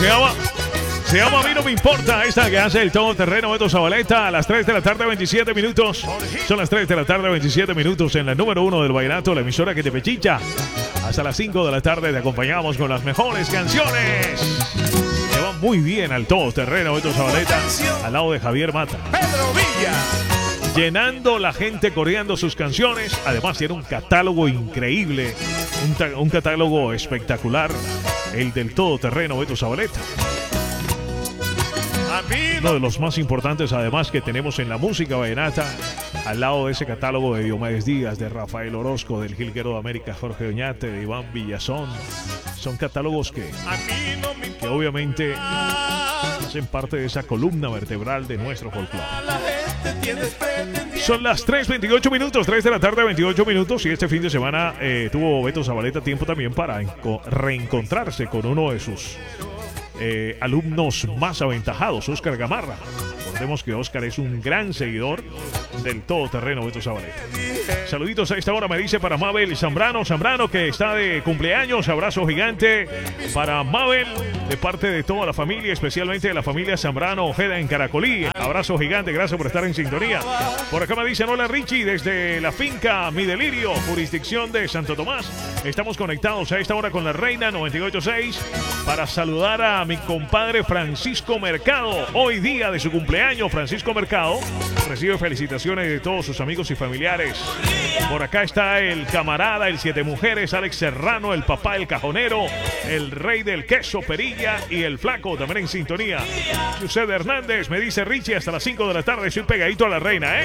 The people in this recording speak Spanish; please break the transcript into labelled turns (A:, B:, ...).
A: Se llama A mí no me importa, esta que hace el todoterreno Beto Zabaleta a las 3 de la tarde, 27 minutos. Son las 3 de la tarde, 27 minutos en la número 1 del vallenato, la emisora que te pechicha. Hasta las 5 de la tarde te acompañamos con las mejores canciones. Le va muy bien al todoterreno Beto Zabaleta, al lado de Javier Mata.
B: Pedro Villa.
A: Llenando la gente, coreando sus canciones. Además tiene un catálogo increíble, un catálogo espectacular, el del todoterreno Beto Zabaleta. Uno de los más importantes además que tenemos en la música vallenata, al lado de ese catálogo de Diomedes Díaz, de Rafael Orozco, del Jilguero de América Jorge Oñate, de Iván Villazón. Son catálogos que obviamente hacen parte de esa columna vertebral de nuestro folclore. Son las 3:28 minutos, 3 de la tarde, 28 minutos, y este fin de semana tuvo Beto Zabaleta tiempo también para reencontrarse con uno de sus alumnos más aventajados, Oscar Gamarra. Recordemos que Oscar es un gran seguidor del todoterreno Beto Zabaleta. Saluditos a esta hora, me dice para Mabel Zambrano, que está de cumpleaños. Abrazo gigante para Mabel, de parte de toda la familia, especialmente de la familia Zambrano Ojeda en Caracolí. Abrazo gigante, gracias por estar en sintonía. Por acá me dicen hola Richie, desde la finca Mi Delirio, jurisdicción de Santo Tomás. Estamos conectados a esta hora con la Reina 98.6 para saludar a mi compadre Francisco Mercado. Hoy día de su cumpleaños, Francisco Mercado recibe felicitaciones de todos sus amigos y familiares. Por acá está el camarada, el Siete Mujeres, Alex Serrano, el papá, el cajonero, el rey del queso, Perilla, y el flaco también en sintonía. José Hernández me dice Richie, hasta las 5 de la tarde soy pegadito a la Reina,